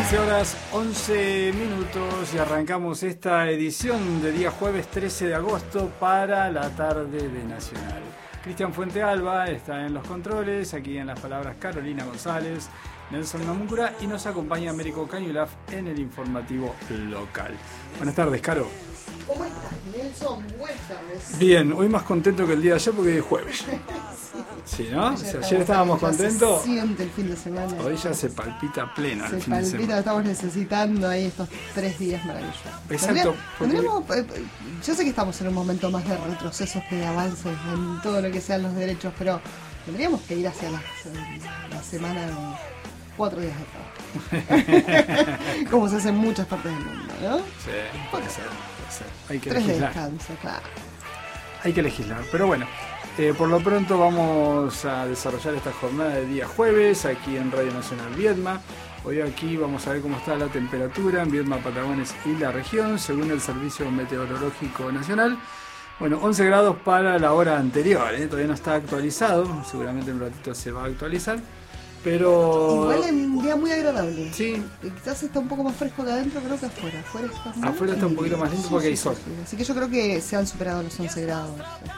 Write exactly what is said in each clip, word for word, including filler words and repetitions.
quince horas, once minutos y arrancamos esta edición de día jueves trece de agosto para la tarde de Nacional. Cristian Fuentealba está en los controles, aquí en las palabras Carolina González, Nelson Namuncura y nos acompaña Américo Cañulaf en el informativo local. Buenas tardes, Caro. ¿Cómo estás, Nelson? Buenas tardes. Bien, hoy más contento que el día de ayer porque es jueves. Sí, ¿no? O sea, ayer estábamos contentos. Se siente el fin de semana. Hoy ya se palpita pleno el Se fin de semana. palpita, estamos necesitando ahí estos tres días maravillosos. Exacto. Tendríamos, tendríamos, yo sé que estamos en un momento más de retrocesos que de avances en todo lo que sean los derechos, pero tendríamos que ir hacia la, la semana de cuatro días de trabajo. Como se hace en muchas partes del mundo, ¿no? Sí, puede ser, puede ser. Hay que Tres de legislar. descanso, claro. Hay que legislar, pero bueno. Eh, por lo pronto vamos a desarrollar esta jornada de día jueves aquí en Radio Nacional Viedma. Hoy aquí vamos a ver cómo está la temperatura en Viedma, Patagones y la región, según el Servicio Meteorológico Nacional. Bueno, once grados para la hora anterior, ¿eh? Todavía no está actualizado, seguramente en un ratito se va a actualizar. Pero... igual es un día muy agradable. Sí. Quizás está un poco más fresco que adentro, creo que afuera. Afuera está, muy afuera está un poquito más lindo sí, porque sí, hay sol. Sí, sí. Así que yo creo que se han superado los once grados.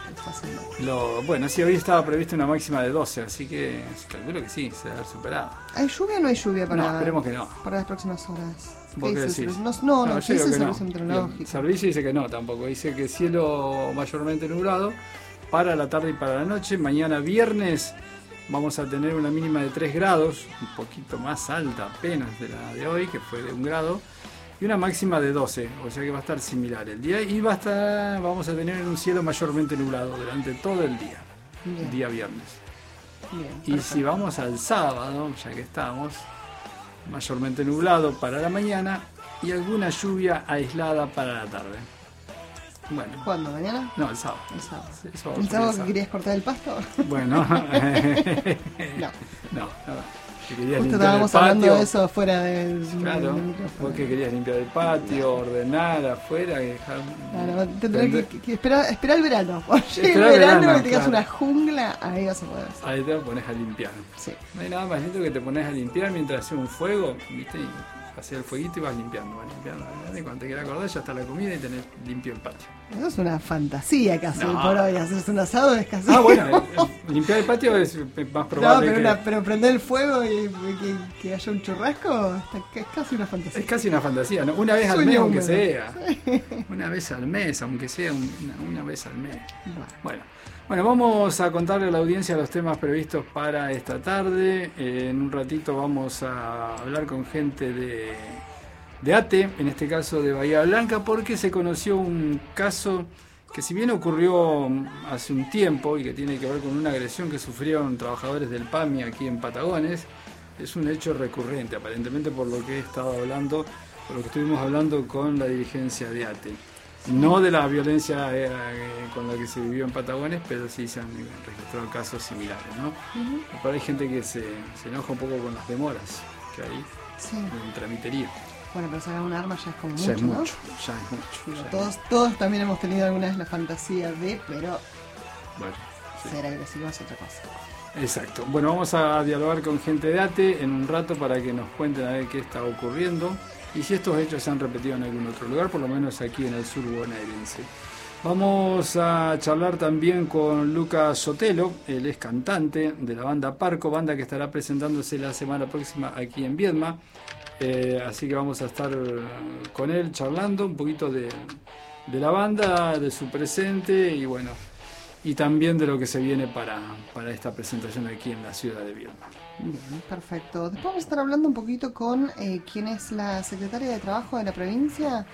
Lo, bueno, sí, hoy estaba prevista una máxima de doce, así que calculo que sí, se debe haber superado. ¿Hay lluvia o no hay lluvia para, no, esperemos que no. para las próximas horas? ¿Vos qué decís? No, no, no, no ¿qué dice el servicio no. meteorológico? El servicio dice que no, tampoco. Dice que cielo mayormente nublado para la tarde y para la noche. Mañana viernes vamos a tener una mínima de tres grados, un poquito más alta apenas de la de hoy, que fue de un grado, y una máxima de doce, o sea que va a estar similar el día, y va a estar, vamos a tener un cielo mayormente nublado durante todo el día, Bien. día viernes. Bien, y perfecto. si vamos al sábado, ya que estamos, mayormente nublado para la mañana y alguna lluvia aislada para la tarde. Bueno. ¿Cuándo? ¿Mañana? No, el sábado. El sábado. Sí, eso ¿El sábado que sábado. querías cortar el pasto? Bueno. no. No, no. Que querías Justo limpiar estábamos el patio. hablando de eso fuera del, Claro, del micrófono. vos que querías limpiar el patio, ordenar afuera, que dejar... Claro, tendré Tendré- que, que esperar, esperar el verano. Cuando llegue el Esperar el verano, verano, que tengas claro. una jungla, ahí vas a poder hacer. Ahí te pones a limpiar. Sí. No hay nada más lindo que te pones a limpiar mientras haces un fuego, ¿viste? Y haces el fueguito y vas limpiando, vas limpiando. ¿verdad? Y cuando te quieras acordar ya está la comida y tenés limpio el patio. Eso es una fantasía casi No. por hoy. Haces un asado es casi. Ah, bueno, el- el- limpiar el patio es más No, probable pero, que... una- pero prender el fuego y, y que, que haya un churrasco está- es casi una fantasía. Es casi una fantasía, ¿no? Una vez al Sueño mes, aunque húmedo. sea. Una vez al mes, aunque sea un- una, una vez al mes. Bueno. Bueno, bueno, vamos a contarle a la audiencia los temas previstos para esta tarde. Eh, en un ratito vamos a hablar con gente de, de ATE, en este caso de Bahía Blanca, porque se conoció un caso que, si bien ocurrió hace un tiempo y que tiene que ver con una agresión que sufrieron trabajadores del PAMI aquí en Patagones, es un hecho recurrente, aparentemente, por lo que he estado hablando, por lo que estuvimos hablando con la dirigencia de ATE. No de la violencia eh, con la que se vivió en Patagones, pero sí se han registrado casos similares, ¿no? Ujú. Pero hay gente que se, se enoja un poco con las demoras que hay Sí. en el tramiterío. Bueno, pero sacar un arma ya es como Ya mucho, es ¿no? mucho, ya es mucho. Digo, ya es todos, todos también hemos tenido alguna vez la fantasía de, pero mucho. Bueno, sí. ser agresivo es otra cosa. Exacto. Bueno, vamos a dialogar con gente de ATE en un rato para que nos cuenten a ver qué está ocurriendo y si estos hechos se han repetido en algún otro lugar, por lo menos aquí en el sur bonaerense. Vamos a charlar también con Lucas Sotelo, él es cantante de la banda Parco, banda que estará presentándose la semana próxima aquí en Viedma. Eh, así que vamos a estar con él charlando un poquito de, de la banda, de su presente y bueno, y también de lo que se viene para, para esta presentación aquí en la ciudad de Viedma. Bien, perfecto. Después vamos a estar hablando un poquito con eh, quién es la secretaria de Trabajo de la provincia,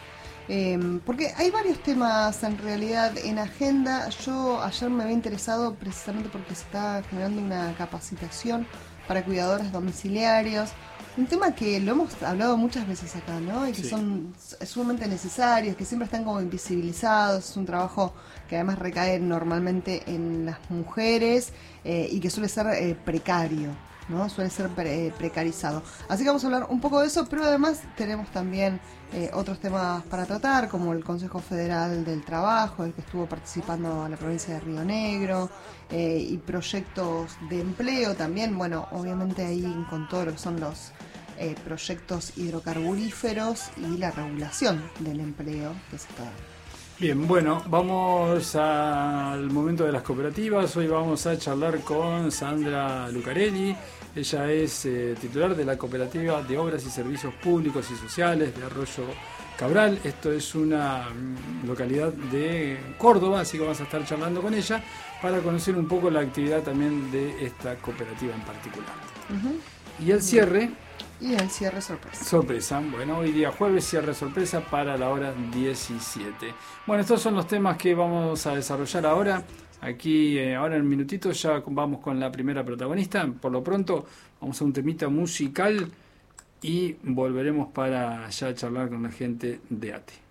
eh, porque hay varios temas en realidad en agenda. Yo ayer me había interesado precisamente porque se está generando una capacitación para cuidadores domiciliarios. Un tema que lo hemos hablado muchas veces acá, ¿no? Y que Sí. son sumamente necesarios, que siempre están como invisibilizados. Es un trabajo que además recae normalmente en las mujeres eh, y que suele ser eh, precario, ¿no? Suele ser pre- precarizado. Así que vamos a hablar un poco de eso, pero además tenemos también eh, otros temas para tratar, como el Consejo Federal del Trabajo, el que estuvo participando en la provincia de Río Negro, eh, y proyectos de empleo también. Bueno, obviamente ahí con todo lo que son los eh, proyectos hidrocarburíferos y la regulación del empleo que se está dando. Bien, bueno, vamos al momento de las cooperativas. Hoy vamos a charlar con Sandra Lucarelli. Ella es eh, titular de la Cooperativa de Obras y Servicios Públicos y Sociales de Arroyo Cabral. Esto es una mm, localidad de Córdoba, así que vamos a estar charlando con ella para conocer un poco la actividad también de esta cooperativa en particular. Uh-huh. Y el cierre... Y el cierre sorpresa. Sorpresa. Bueno, hoy día jueves, cierre sorpresa para la hora diecisiete. Bueno, estos son los temas que vamos a desarrollar ahora. Aquí, eh, ahora en un minutito, ya vamos con la primera protagonista. Por lo pronto, vamos a un temita musical y volveremos para ya charlar con la gente de A T E.